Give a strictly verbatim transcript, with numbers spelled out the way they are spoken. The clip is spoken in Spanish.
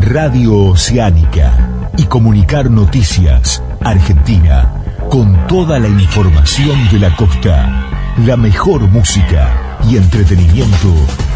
Radio Oceánica y comunicar noticias Argentina con toda la información de la costa, la mejor música y entretenimiento